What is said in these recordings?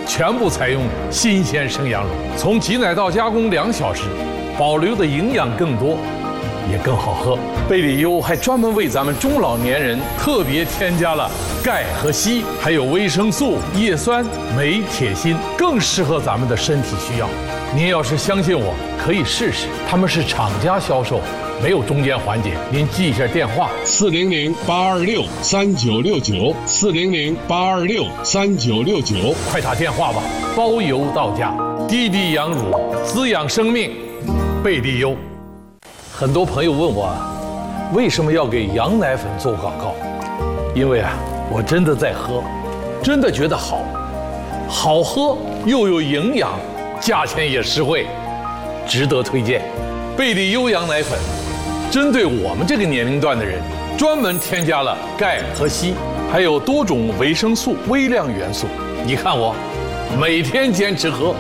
全部采用新鲜生羊乳，从挤奶到加工2小时，保留的营养更多，也更好喝。贝里优还专门为咱们中老年人特别添加了钙和硒，还有维生素、叶酸、镁、铁、锌，更适合咱们的身体需要。您要是相信我，可以试试。他们是厂家销售，没有中间环节。您记一下电话：400-826-3969，400-826-3969，快打电话吧，包邮到家。滴滴羊乳，滋养生命，贝利优。很多朋友问我，为什么要给羊奶粉做广告？因为我真的在喝，真的觉得好喝又有营养，价钱也实惠，值得推荐。贝利优羊奶粉针对我们这个年龄段的人，专门添加了钙和硒，还有多种维生素、微量元素。你看我每天坚持喝。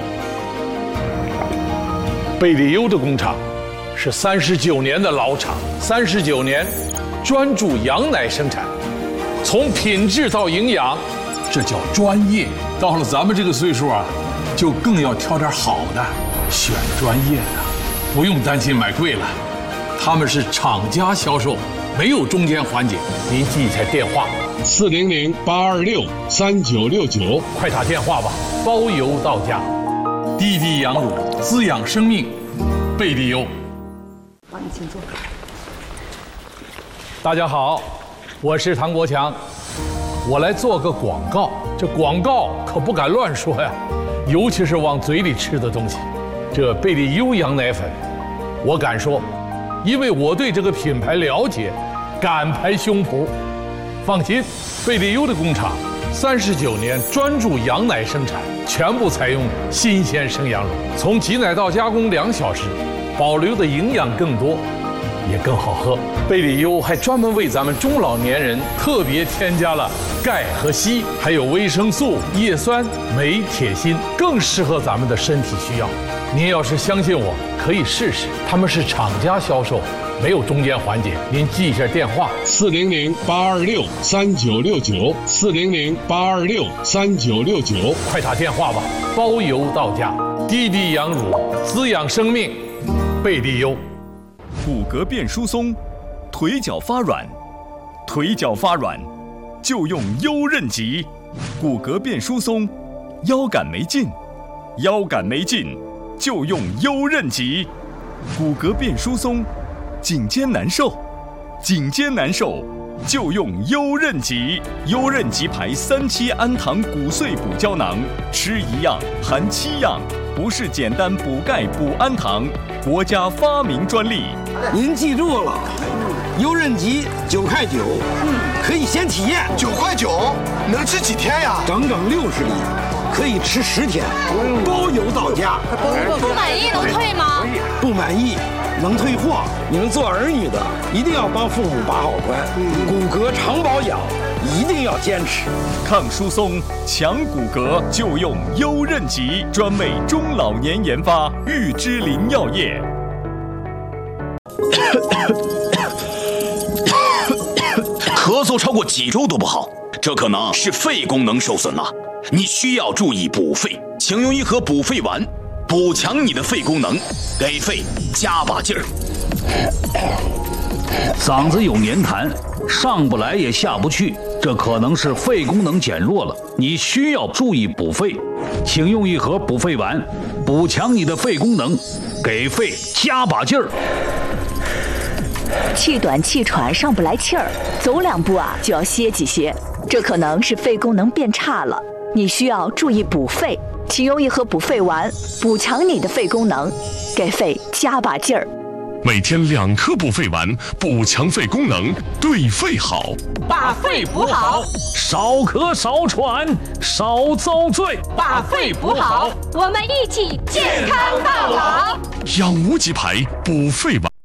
贝利优的工厂是39年的老厂，39年专注羊奶生产，从品质到营养，这叫专业。到了咱们这个岁数就更要挑点好的，选专业的，不用担心买贵了。他们是厂家销售，没有中间环节。您记一下电话：400-826-3969，快打电话吧，包邮到家。滴滴羊乳，滋养生命，贝利优。 帮你请坐。 大家好，我是唐国强，我来做个广告。这广告可不敢乱说呀，尤其是往嘴里吃的东西。这贝利优羊奶粉，我敢说，因为我对这个品牌了解，敢拍胸脯。放心，贝利优的工厂39年专注羊奶生产，全部采用新鲜生羊乳，从挤奶到加工2小时，保留的营养更多，也更好喝。贝利优还专门为咱们中老年人特别添加了钙和硒，还有维生素、叶酸、镁、铁、锌，更适合咱们的身体需要。您要是相信我，可以试试。他们是厂家销售，没有中间环节。您记一下电话：400-826-3969，400-826-3969，快打电话吧，包邮到家。滴滴羊乳，滋养生命，贝利优。 骨骼变疏松，腿脚发软，腿脚发软就用优韧极。骨骼变疏松，腰杆没劲，腰杆没劲就用优韧极。骨骼变疏松，颈肩难受，颈肩难受就用优韧极。优韧极牌3期氨糖骨碎补胶囊，吃1样含7样，不是简单补钙补氨糖，国家发明专利。 您记住了，优韧极9.9块，可以先体验。 9.9块，能吃几天呀？ 整整60粒，可以吃10天，包邮到家。 不满意能退吗？ 不满意能退货。你们做儿女的一定要帮父母把好关，骨骼常保养一定要坚持。 抗疏松、强骨骼就用优韧极，专为中老年研发，玉芝林药业。 咳嗽超过几周都不好，这可能是肺功能受损了，你需要注意补肺，请用1盒补肺丸，补强你的肺功能，给肺加把劲儿。 嗓子有黏痰，上不来也下不去，这可能是肺功能减弱了，你需要注意补肺，请用1盒补肺丸，补强你的肺功能，给肺加把劲儿。 气短气喘上不来气儿，走2步就要歇几歇，这可能是肺功能变差了，你需要注意补肺，请用1盒补肺丸，补强你的肺功能，给肺加把劲儿。 每天2颗补肺丸，补强肺功能，对肺好， 把肺补好， 少咳少喘少遭罪， 把肺补好，我们一起健康到老。 养无极牌补肺丸。